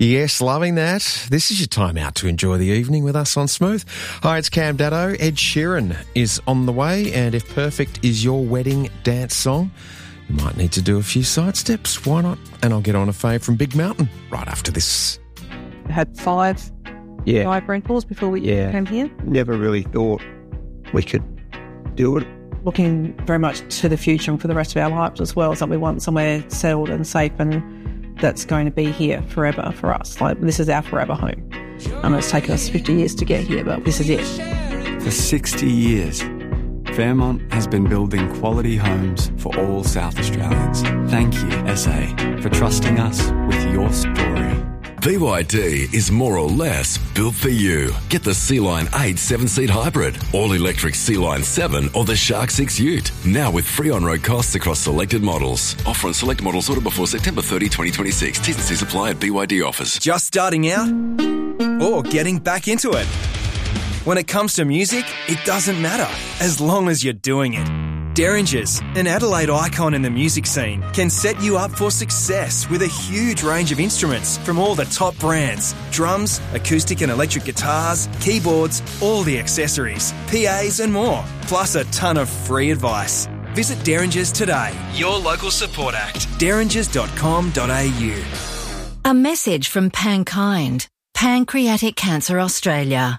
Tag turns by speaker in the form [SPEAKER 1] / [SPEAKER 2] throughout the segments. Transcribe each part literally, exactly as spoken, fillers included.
[SPEAKER 1] Yes, loving that. This is your time out to enjoy the evening with us on Smooth. Hi, it's Cam Daddo. Ed Sheeran is on the way, and if Perfect is your wedding dance song, you might need to do a few side steps. Why not? And I'll get on a fave from Big Mountain right after this.
[SPEAKER 2] Had five,
[SPEAKER 3] Yeah.
[SPEAKER 2] five rentals before we
[SPEAKER 3] Yeah.
[SPEAKER 2] came here.
[SPEAKER 3] Never really thought we could do it.
[SPEAKER 2] Looking very much to the future and for the rest of our lives as well. So we want somewhere settled and safe and that's going to be here forever for us. Like, this is our forever home. And it's taken us fifty years to get here, but this is it.
[SPEAKER 4] For sixty years, Fairmont has been building quality homes for all South Australians. Thank you, S A, for trusting us with your story.
[SPEAKER 5] B Y D is more or less built for you. Get the Sea-Line eight seven-seat hybrid, all-electric Sea-Line seven or the Shark six Ute. Now with free on-road costs across selected models. Offer on select models ordered before September thirtieth, twenty twenty-six. T's and C's apply at B Y D offers.
[SPEAKER 6] Just starting out or getting back into it? When it comes to music, it doesn't matter as long as you're doing it. Derringers, an Adelaide icon in the music scene, can set you up for success with a huge range of instruments from all the top brands. Drums, acoustic and electric guitars, keyboards, all the accessories, P As and more, plus a ton of free advice. Visit Derringers today, your local support act, derringers dot com dot a u.
[SPEAKER 7] A message from Pankind, Pancreatic Cancer Australia.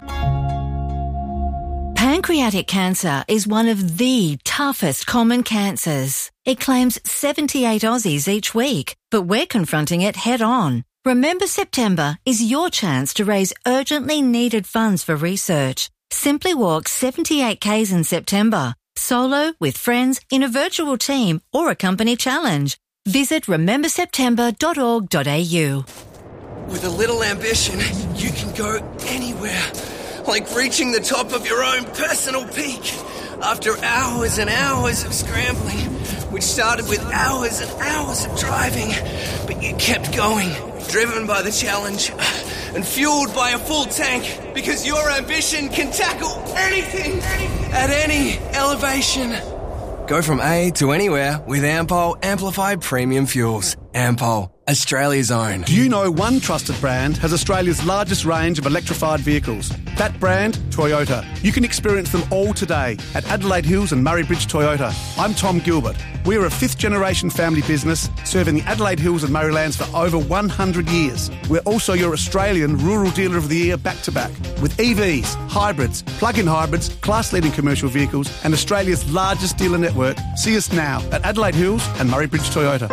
[SPEAKER 7] Pancreatic cancer is one of the toughest common cancers. It claims seventy-eight Aussies each week, but we're confronting it head on. Remember September is your chance to raise urgently needed funds for research. Simply walk seventy-eight kays in September, solo, with friends, in a virtual team or a company challenge. Visit remember september dot org dot a u.
[SPEAKER 6] With a little ambition, you can go anywhere. Like reaching the top of your own personal peak. After hours and hours of scrambling, which started with hours and hours of driving, but you kept going, driven by the challenge and fueled by a full tank, because your ambition can tackle anything at any elevation. Go from A to anywhere with Ampol Amplified Premium Fuels. Ampol, Australia's own.
[SPEAKER 8] Do you know one trusted brand has Australia's largest range of electrified vehicles? That brand, Toyota. You can experience them all today at Adelaide Hills and Murray Bridge Toyota. I'm Tom Gilbert. We are a fifth-generation family business serving the Adelaide Hills and Murraylands for over one hundred years. We're also your Australian Rural Dealer of the Year back-to-back. With E Vs, hybrids, plug-in hybrids, class-leading commercial vehicles and Australia's largest dealer network. See us now at Adelaide Hills and Murray Bridge Toyota.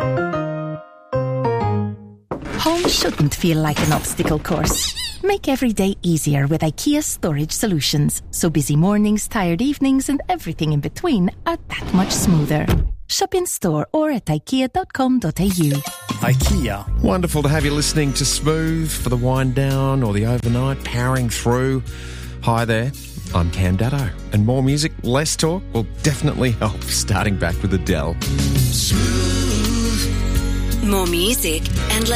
[SPEAKER 9] Home shouldn't feel like an obstacle course. Make every day easier with IKEA Storage Solutions, so busy mornings, tired evenings and everything in between are that much smoother. Shop in store or at ikea dot com dot a u.
[SPEAKER 1] IKEA. Wonderful to have you listening to Smooth for the wind down or the overnight, powering through. Hi there, I'm Cam Daddo, and more music, less talk will definitely help, starting back with Adele.
[SPEAKER 7] More music and less